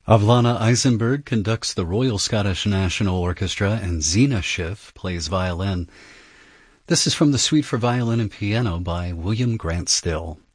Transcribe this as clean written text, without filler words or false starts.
Avlana Eisenberg conducts the Royal Scottish National Orchestra, and Zena Schiff plays violin. This is from the Suite for Violin and Piano by William Grant Still.